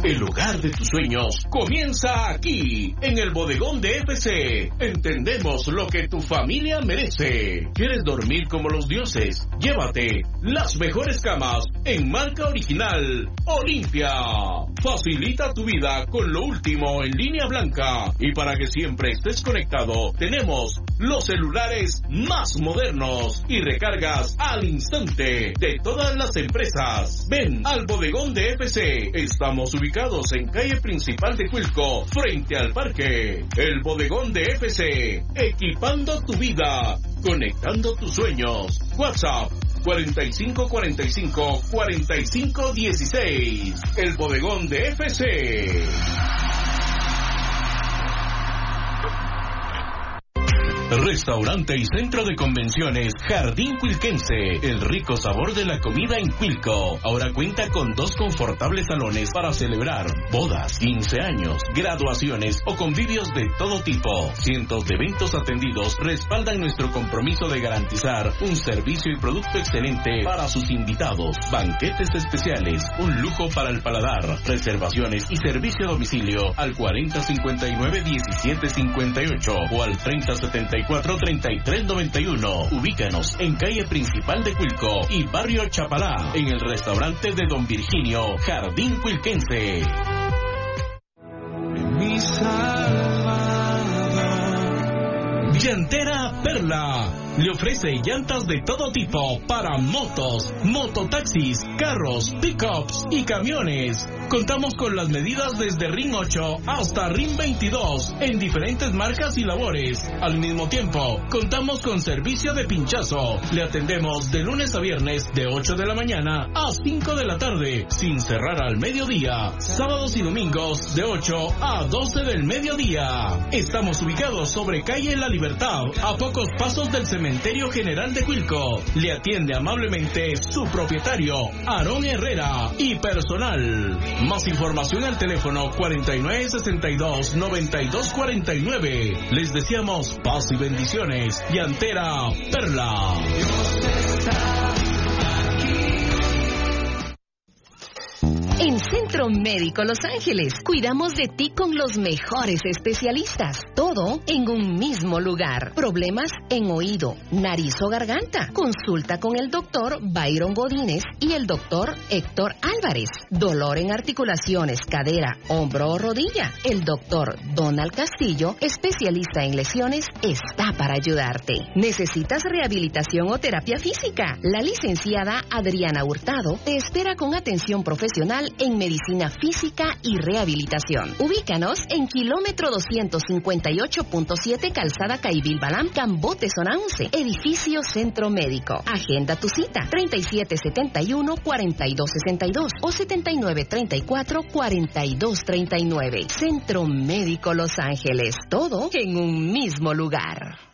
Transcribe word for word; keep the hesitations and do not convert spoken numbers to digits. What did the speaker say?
El hogar de tus sueños comienza aquí, en el Bodegón de F C. Entendemos lo que tu familia merece. ¿Quieres dormir como los dioses? Llévate las mejores camas en marca original Olimpia. Facilita tu vida con lo último en línea blanca. Y para que siempre estés conectado, tenemos los celulares más modernos y recargas al instante de todas las empresas. Ven al Bodegón de F C. Estamos ubicados en calle principal de Cuilco, frente al parque. El Bodegón de F C, equipando tu vida, conectando tus sueños. WhatsApp cuarenta y cinco cuarenta y cinco cuarenta y cinco dieciséis. El Bodegón de F C. Restaurante y Centro de Convenciones Jardín Cuilquense. El rico sabor de la comida en Cuilco. Ahora cuenta con dos confortables salones para celebrar bodas, quince años, graduaciones o convivios de todo tipo. Cientos de eventos atendidos respaldan nuestro compromiso de garantizar un servicio y producto excelente para sus invitados. Banquetes especiales, un lujo para el paladar. Reservaciones y servicio a domicilio al cuarenta cincuenta y nueve diecisiete cincuenta y ocho o al treinta setenta y cuatro treinta y tres noventa y uno. Ubícanos en calle principal de Cuilco y barrio Chapalá, en el restaurante de Don Virginio, Jardín Cuilquense. Mi Llantera Perla le ofrece llantas de todo tipo para motos, mototaxis, carros, pickups y camiones. Contamos con las medidas desde R I N ocho hasta R I N veintidós en diferentes marcas y labores. Al mismo tiempo, contamos con servicio de pinchazo. Le atendemos de lunes a viernes de ocho de la mañana a cinco de la tarde, sin cerrar al mediodía. Sábados y domingos de ocho a doce del mediodía. Estamos ubicados sobre calle La Libertad, a pocos pasos del Cementerio General de Cuilco. Le atiende amablemente su propietario, Aarón Herrera, y personal. Más información al teléfono cuarenta y nueve sesenta y dos noventa y dos cuarenta y nueve. Les deseamos paz y bendiciones. Llantera Perla. En Centro Médico Los Ángeles, cuidamos de ti con los mejores especialistas. Todo en un mismo lugar. Problemas en oído, nariz o garganta. Consulta con el doctor Byron Godínez y el doctor Héctor Álvarez. Dolor en articulaciones, cadera, hombro o rodilla. El doctor Donald Castillo, especialista en lesiones, está para ayudarte. ¿Necesitas rehabilitación o terapia física? La licenciada Adriana Hurtado te espera con atención profesional en medicina física y rehabilitación. Ubícanos en kilómetro doscientos cincuenta y ocho punto siete, calzada Caibil Balam, Cambote, zona once, edificio Centro Médico. Agenda tu cita, treinta y siete setenta y uno, cuarenta y dos sesenta y dos o setenta y nueve treinta y cuatro, cuarenta y dos treinta y nueve. Centro Médico Los Ángeles, todo en un mismo lugar.